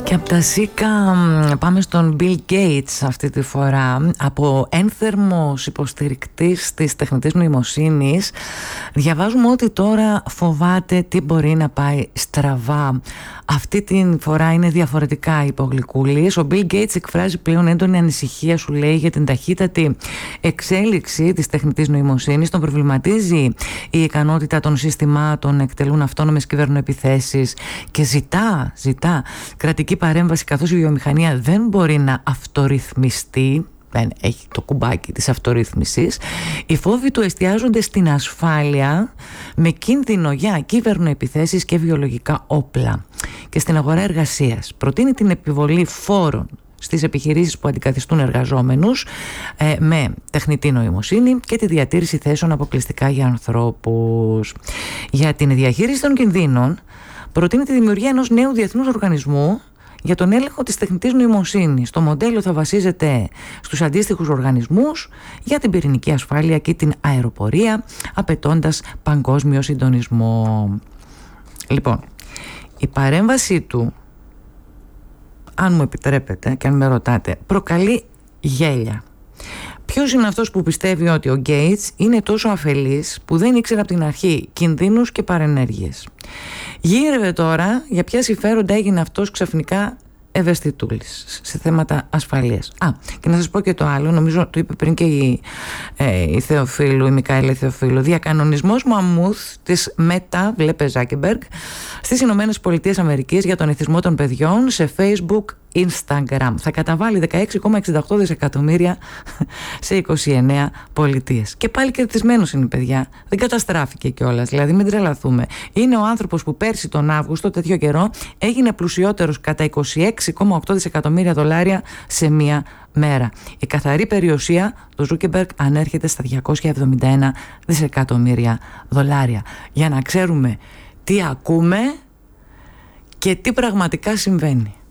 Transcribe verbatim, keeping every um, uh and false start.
Και από τα ΣΥΚΑ πάμε στον Bill Gates αυτή τη φορά. Από ένθερμος υποστηρικτής της τεχνητής νοημοσύνης διαβάζουμε ότι τώρα φοβάται τι μπορεί να πάει στραβά. Αυτή τη φορά είναι διαφορετικά, είπε ο Γλυκούλης. Ο Bill Gates εκφράζει πλέον έντονη ανησυχία, σου λέει, για την ταχύτατη εξέλιξη της τεχνητής νοημοσύνης. Τον προβληματίζει η ικανότητα των συστημάτων να εκτελούν αυτόνομες κυβερνοεπιθέσεις και ζητά, ζητά κρατική παρέμβαση, καθώς η βιομηχανία δεν μπορεί να αυτορυθμιστεί. Δεν έχει το κουμπάκι της αυτορύθμισης. Οι φόβοι του εστιάζονται στην ασφάλεια, με κίνδυνο για κύβερνοεπιθέσεις και βιολογικά όπλα, και στην αγορά εργασίας. Προτείνει την επιβολή φόρων στις επιχειρήσεις που αντικαθιστούν εργαζόμενους ε, με τεχνητή νοημοσύνη και τη διατήρηση θέσεων αποκλειστικά για ανθρώπους. Για την διαχείριση των κινδύνων προτείνει τη δημιουργία ενός νέου διεθνούς οργανισμού για τον έλεγχο της τεχνητής νοημοσύνης. Το μοντέλο θα βασίζεται στους αντίστοιχους οργανισμούς για την πυρηνική ασφάλεια και την αεροπορία, απαιτώντας παγκόσμιο συντονισμό. Λοιπόν, η παρέμβαση του, αν μου επιτρέπετε και αν με ρωτάτε, προκαλεί γέλια. Ποιος είναι αυτός που πιστεύει ότι ο Gates είναι τόσο αφελής που δεν ήξερε από την αρχή κινδύνους και παρενέργειες? Γύρευε τώρα για ποια συμφέροντα έγινε αυτός ξαφνικά ευαισθητούλης σε θέματα ασφαλείας. Α, και να σας πω και το άλλο, νομίζω το είπε πριν και η, ε, η Θεοφίλου, η Μικαέλα Θεοφίλου. Διακανονισμός μαμούθ της Meta, βλέπε Ζάκεμπεργκ, στις Ηνωμένες Πολιτείες Αμερικής για τον εθισμό των παιδιών σε Facebook, Instagram. Θα καταβάλει δεκαέξι κόμμα εξήντα οκτώ δισεκατομμύρια σε είκοσι εννέα πολιτείες. Και πάλι κερδισμένος είναι, παιδιά. Δεν καταστράφηκε κιόλας. Δηλαδή, μην τρελαθούμε. Είναι ο άνθρωπος που πέρσι τον Αύγουστο, τέτοιο καιρό, έγινε πλουσιότερος κατά είκοσι έξι κόμμα οκτώ δισεκατομμύρια δολάρια σε μία μέρα. Η καθαρή περιουσία του Ζούκεμπεργκ ανέρχεται στα διακόσια εβδομήντα ένα δισεκατομμύρια δολάρια. Για να ξέρουμε τι ακούμε και τι πραγματικά συμβαίνει.